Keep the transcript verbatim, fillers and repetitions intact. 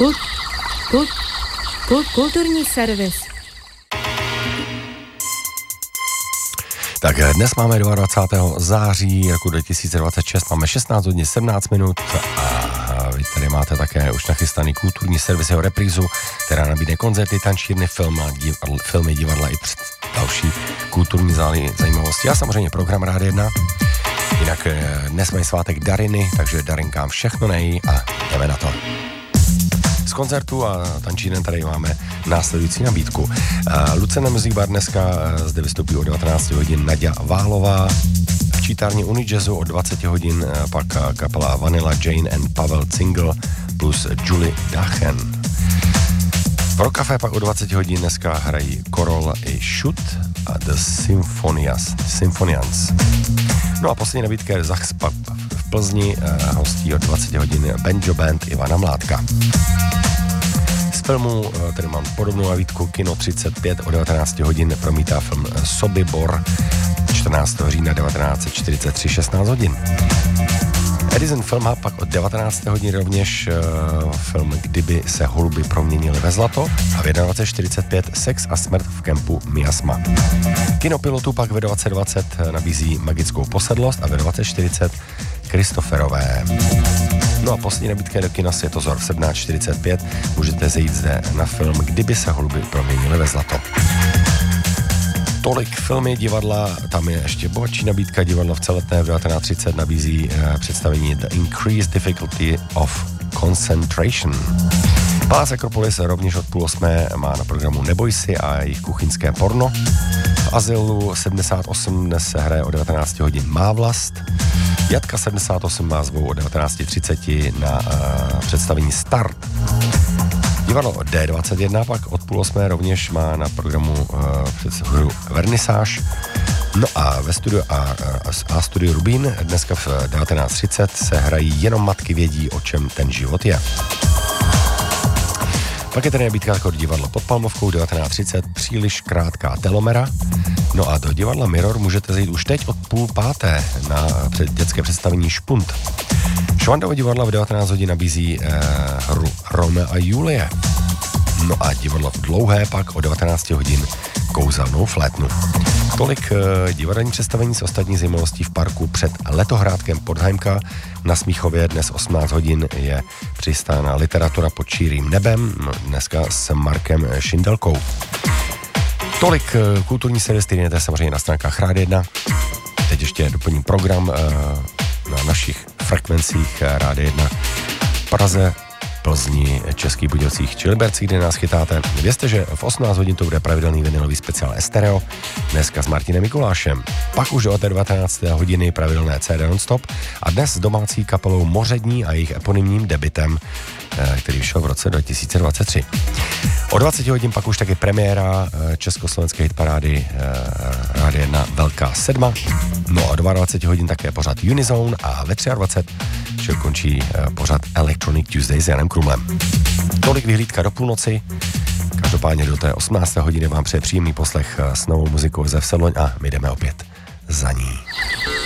Kult, kult, kult, kulturní servis. Tak dnes máme dvacátého září roku dva tisíce dvacet šest, máme šestnáct hodin sedmnáct minut a vy tady máte také už nachystaný kulturní servis, jeho reprízu, která nabídne koncerty, tančírny, film, divadla, filmy, divadla i další kulturní zajímavosti a samozřejmě program Rádia jedna. Jinak dnes mají svátek Dariny, takže Darinkám všechno nej a jdeme na to. Z koncertu a tančíren tady máme následující nabídku. Uh, Lucena Music Bar dneska uh, zde vystoupí o devatenáct hodin Nadia Válová. V čítárně Unijazzu o dvacet hodin uh, pak uh, kapela Vanilla Jane and Pavel Cingl plus Julie Dachen. Pro kafe pak o dvacet hodin dneska hrají Korol i Šut a The Symphonias, Symphonians. No a poslední nabídka je Zachs Pub v Plzni, uh, hostí o dvacet hodin Banjo Band Ivana Mládka. Z filmu tady mám podobnou nabídku. Kino třicet pět o devatenáct hodin promítá film Sobibor čtrnáctého října devatenáct set čtyřicet tři šestnáct hodin. Edison Film Hub pak od devatenáct hodin rovněž uh, film Kdyby se holuby proměnily ve zlato a v dvacet jedna čtyřicet pět Sex a smrt v kempu Miasma. Kinopilotu pak ve dvacet dvacet nabízí Magickou posedlost a ve dvacet čtyřicet Kristoferové. No a poslední nabídka do kina Světozor v sedmnáct čtyřicet pět můžete zajít zde na film Kdyby se holuby proměnily ve zlato. Tolik filmy, divadla, tam je ještě bohatší nabídka, divadlo v Celetné v devatenáct třicet nabízí eh, představení The Increased Difficulty of Concentration. Palác Akropolis rovněž od půl osmé má na programu Neboj si a jejich kuchyňské porno. V Azylu sedmdesát osm dnes se hraje o devatenáct hodin Má vlast. Jatka sedmdesát osm má zvou o devatenáct třicet na uh, představení Start. Divadlo D dvacet jedna pak od půl osmé rovněž má na programu uh, představu Vernisáž. No a ve studiu A, a, a studiu Rubín dneska v devatenáct třicet se hrají Jenom matky vědí, o čem ten život je. Pak je tady nabídka jako divadlo pod Palmovkou devatenáct třicet, Příliš krátká telomera. No a do divadla Mirror můžete zajít už teď od půl páté na před dětské představení Špunt. Švandovo divadlo v devatenáct hodin nabízí eh, hru Romeo a Julie. No a divadlo v Dlouhé pak o devatenáct hodin Kouzelnou flétnu. Tolik eh, divadelní představení s ostatní zajímavostí v parku před letohrádkem Podhajmka. Na Smíchově dnes osmnáct hodin je přistána literatura pod širým nebem, dneska s Markem Šindelkou. Tolik eh, kulturní servis, který je samozřejmě na stránkách Rádia jedna. Teď ještě doplním program eh, na našich frekvencích Rádia jedna v Praze, Plzni, Českých Budějovicích či Libercích, kde nás chytáte. Vězte, že v osmnáct hodin to bude pravidelný vinilový speciál Estereo, dneska s Martinem Mikulášem. Pak už do té devatenácté hodiny pravidelné C D non-stop a dnes s domácí kapelou Mořední a jejich eponymním debitem, který vyšel v roce dva tisíce dvacet tři. O dvacet hodin pak už taky premiéra československé hitparády Rádia jedna Velká sedma. No a dvacet dva hodin také pořad Unizone a ve dvacet tři že končí pořad Electronic Tuesday s Janem Krumlem. Tolik vyhlídka do půlnoci. Každopádně do té osmnácté hodiny vám přeje příjemný poslech s novou muzikou ze Vsedloň a my jdeme opět za ní.